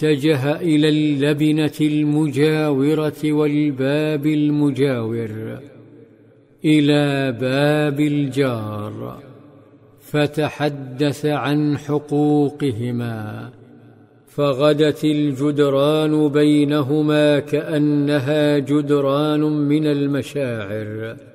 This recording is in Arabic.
اتجه إلى اللبنة المجاورة والباب المجاور، إلى باب الجار، فتحدث عن حقوقهما، فغدت الجدران بينهما كأنها جدران من المشاعر،